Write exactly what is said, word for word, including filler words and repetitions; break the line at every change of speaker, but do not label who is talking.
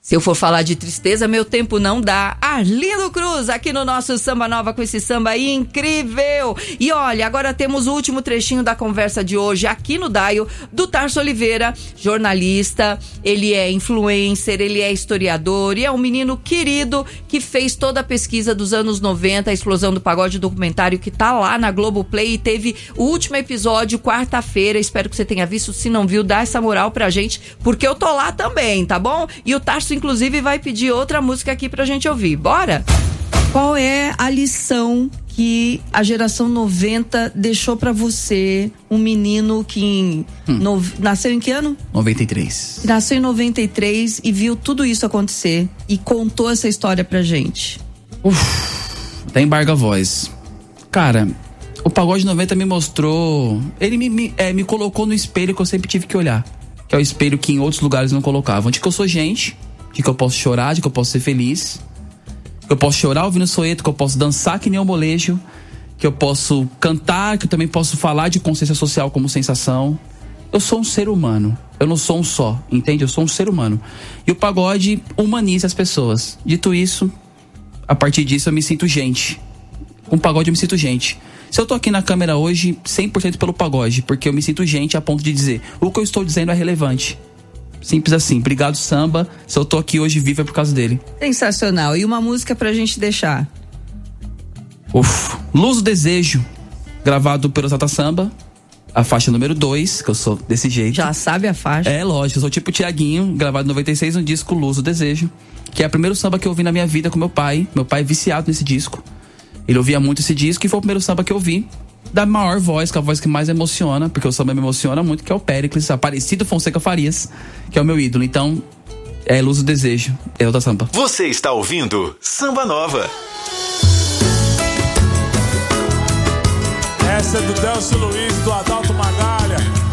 Se eu for falar de tristeza, meu tempo não dá. Arlindo Cruz, aqui no nosso Samba Nova, com esse samba aí incrível. E olha, agora temos o último trechinho da conversa de hoje, aqui no Daio, do Tarso Oliveira, jornalista, ele é influencer, ele é historiador e é um menino querido que fez toda a pesquisa dos anos noventa, a explosão do pagode, documentário que tá lá na Globoplay, e teve o último episódio quarta-feira. Espero que você tenha visto. Se não viu, dá essa moral pra gente, porque eu tô lá também, tá bom? E o Tarso inclusive vai pedir outra música aqui pra gente ouvir. Bora? Qual é a lição que a geração noventa deixou pra você, um menino que em, hum. no, nasceu em que ano?
noventa e três.
Nasceu em noventa e três e viu tudo isso acontecer e contou essa história pra gente.
Uf, até embarga a voz. Cara, o Pagode noventa me mostrou, ele me, me, é, me colocou no espelho que eu sempre tive que olhar, que é o espelho que em outros lugares não colocavam, de que eu sou gente, de que eu posso chorar, de que eu posso ser feliz, que eu posso chorar ouvindo Soeto, que eu posso dançar que nem um molejo, que eu posso cantar, que eu também posso falar de consciência social como sensação. Eu sou um ser humano, eu não sou um só, entende? Eu sou um ser humano. E o pagode humaniza as pessoas. Dito isso, a partir disso eu me sinto gente. Com o pagode eu me sinto gente. Se eu tô aqui na câmera hoje, cem por cento pelo pagode, porque eu me sinto gente a ponto de dizer, o que eu estou dizendo é relevante. Simples assim. Obrigado, samba. Se eu tô aqui hoje vivo é por causa dele.
Sensacional. E uma música pra gente deixar?
Uf. Luz do Desejo, gravado pelo Exalta Samba, a faixa número dois, que eu sou desse jeito.
Já sabe a faixa?
É, lógico. Eu sou tipo Tiaguinho, gravado em noventa e seis, no disco Luz do Desejo, que é o primeiro samba que eu ouvi na minha vida com meu pai. Meu pai é viciado nesse disco. Ele ouvia muito esse disco e foi o primeiro samba que eu ouvi da maior voz, que é a voz que mais emociona, porque o samba me emociona muito, que é o Péricles, Aparecido Fonseca Farias, que é o meu ídolo. Então, é Luz do Desejo, é o da samba.
Você está ouvindo Samba Nova.
Essa é do Delcio Luiz, do Adalto Magalha.